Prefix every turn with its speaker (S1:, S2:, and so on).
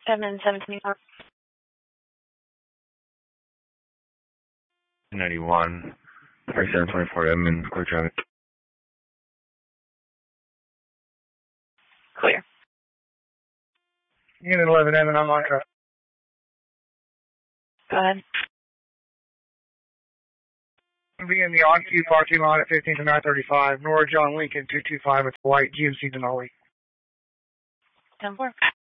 S1: 724.
S2: 91. 3724 Edmund, clear traffic.
S1: Clear.
S3: Unit 11 Edmund, I'm on track.
S1: Go ahead.
S3: Be in the on-queue parking lot at 15 to 935, Nora John Lincoln 225 with white GMC Denali.
S1: 10-4.